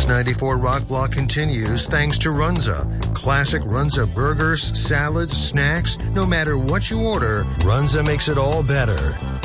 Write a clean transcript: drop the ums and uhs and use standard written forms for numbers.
94 Rock Block continues thanks to Runza. Classic Runza burgers, salads, snacks, no matter what you order, Runza makes it all better.